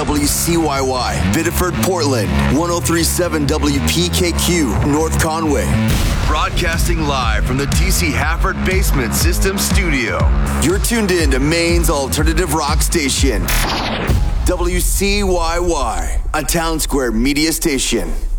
WCYY, Biddeford, Portland, 1037 WPKQ, North Conway. Broadcasting live from the TC Hafford Basement System Studio. You're tuned in to Maine's alternative rock station, WCYY, a Town Square media station.